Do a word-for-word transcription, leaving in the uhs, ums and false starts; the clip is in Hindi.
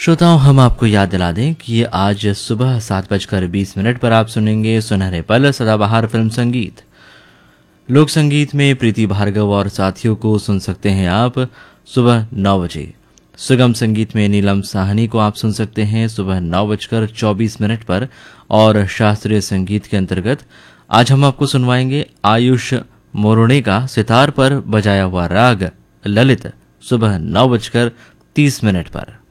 श्रोताओं, हम आपको याद दिला दें कि ये आज सुबह सात बजकर बीस मिनट पर आप सुनेंगे सुनहरे पल सदाबहार फिल्म संगीत। लोक संगीत में प्रीति भार्गव और साथियों को सुन सकते हैं आप सुबह नौ बजे। सुगम संगीत में नीलम साहनी को आप सुन सकते हैं सुबह नौ बजकर चौबीस मिनट पर। और शास्त्रीय संगीत के अंतर्गत आज हम आपको सुनवाएंगे आयुष मोरुणे का सितार पर बजाया हुआ राग ललित सुबह नौ बजकर तीस मिनट पर।